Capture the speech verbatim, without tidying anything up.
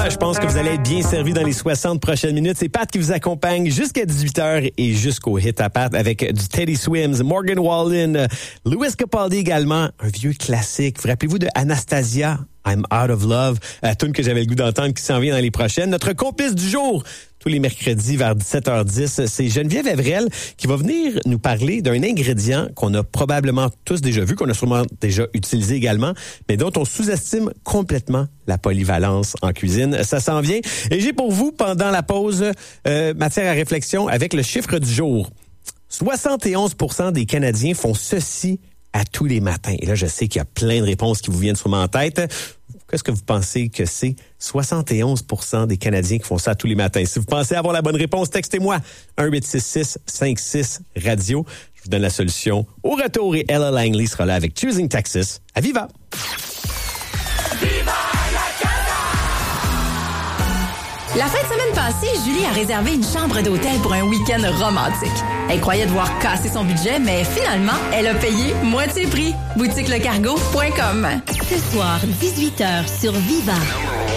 Je pense que vous allez être bien servi dans les soixante prochaines minutes. C'est Pat qui vous accompagne jusqu'à dix-huit heures et jusqu'au hit à Pat avec du Teddy Swims, Morgan Wallen, Louis Capaldi également, un vieux classique. Vous rappelez-vous de Anastasia, I'm Out of Love, la tune que j'avais le goût d'entendre qui s'en vient dans les prochaines. Notre complice du jour, tous les mercredis vers dix-sept heures dix, c'est Geneviève Evrel qui va venir nous parler d'un ingrédient qu'on a probablement tous déjà vu, qu'on a sûrement déjà utilisé également, mais dont on sous-estime complètement la polyvalence en cuisine. Ça s'en vient. Et j'ai pour vous, pendant la pause, euh, matière à réflexion avec le chiffre du jour. soixante et onze pour cent des Canadiens font ceci à tous les matins. Et là, je sais qu'il y a plein de réponses qui vous viennent sûrement en tête. Qu'est-ce que vous pensez que c'est? soixante et onze pour cent des Canadiens qui font ça tous les matins. Si vous pensez avoir la bonne réponse, textez-moi un huit six six cinq six radio. Je vous donne la solution au retour et Ella Langley sera là avec Choosing Texas. À Viva! Viva la Canada! La fin de semaine passée, Julie a réservé une chambre d'hôtel pour un week-end romantique. Elle croyait devoir casser son budget, mais finalement, elle a payé moitié prix. boutique le cargo point com. Ce soir, dix-huit heures sur Viva.